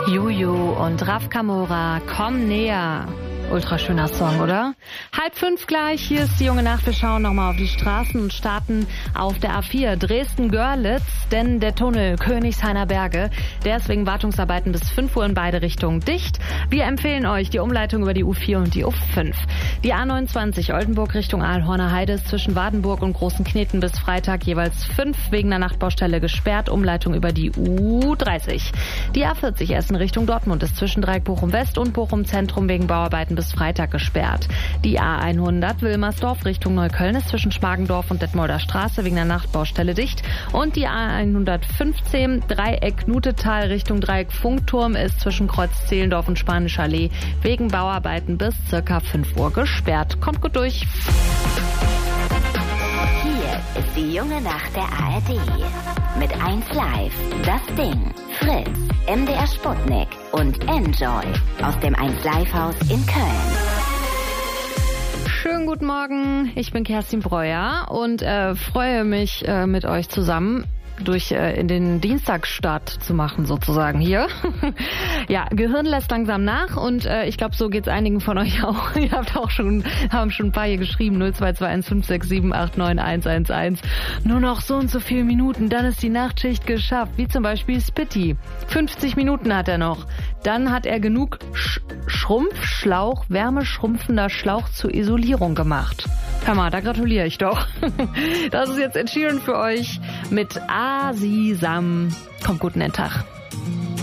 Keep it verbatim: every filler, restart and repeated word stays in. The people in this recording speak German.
Juju und Raf Kamora, komm näher. Ultra schöner Song, oder? Halb fünf gleich, hier ist die junge Nacht. Wir schauen nochmal auf die Straßen und starten auf der A vier Dresden-Görlitz, denn der Tunnel Königshainer Berge, der ist wegen Wartungsarbeiten bis fünf Uhr in beide Richtungen dicht. Wir empfehlen euch die Umleitung über die U vier und die U fünf. Die A neunundzwanzig Oldenburg Richtung Aalhorner Heide ist zwischen Wardenburg und Großen Kneten bis Freitag jeweils fünf wegen der Nachtbaustelle gesperrt. Umleitung über die U dreißig. Die A vierzig Essen Richtung Dortmund ist zwischen Dreieck Bochum West und Bochum Zentrum wegen Bauarbeiten bis Freitag gesperrt. Die A hundert Wilmersdorf Richtung Neukölln ist zwischen Schmargendorf und Detmolder Straße wegen der Nachtbaustelle dicht. Und die A hundertfünfzehn Dreieck Nutetal Richtung Dreieck Funkturm ist zwischen Kreuz Zehlendorf und Spanischer Allee wegen Bauarbeiten bis circa fünf Uhr gesperrt. Kommt gut durch. Hier ist die junge Nacht der A R D. Mit eins Live, das Ding, Fritz, M D R Sputnik und Enjoy aus dem eins Live Haus in Köln. Schönen guten Morgen, ich bin Kerstin Breuer und äh, freue mich äh, mit euch zusammen durch äh, in den Dienstagsstart zu machen sozusagen hier. Ja, Gehirn lässt langsam nach und äh, ich glaube, so geht's einigen von euch auch. Ihr habt auch schon, haben schon ein paar hier geschrieben, null zwei zwei eins fünf sechs sieben acht neun eins eins eins. Nur noch so und so viele Minuten, dann ist die Nachtschicht geschafft, wie zum Beispiel Spitty. fünfzig Minuten hat er noch. Dann hat er genug Sch- Schrumpfschlauch, wärmeschrumpfender Schlauch zur Isolierung gemacht. Hör mal, da gratuliere ich doch. Das ist jetzt entschieden für euch mit Asisam. Kommt gut in den Tag.